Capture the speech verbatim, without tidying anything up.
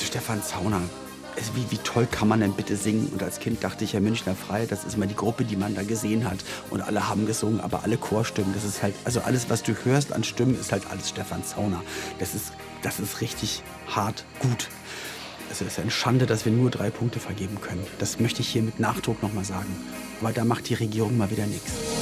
Stefan Zauner. Also wie, wie toll kann man denn bitte singen? Und als Kind dachte ich ja, Münchner Frei, das ist mal die Gruppe, die man da gesehen hat. Und alle haben gesungen, aber alle Chorstimmen, das ist halt, also alles, was du hörst an Stimmen, ist halt alles Stefan Zauner. Das ist, das ist richtig hart gut. Also es ist eine Schande, dass wir nur drei Punkte vergeben können. Das möchte ich hier mit Nachdruck nochmal sagen. Aber da macht die Regierung mal wieder nichts.